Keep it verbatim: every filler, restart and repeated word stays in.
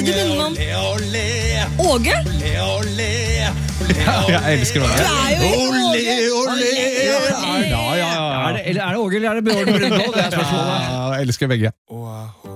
du minner meg om Åge? Ja, jeg elsker Åge. Du er jo Ole, ole. Ja, ja, ja. Er det, eller er det Åge, eller er det Bjørn Brunvoll? Det er spørsmålet. Ja, jeg elsker begge. Oahu.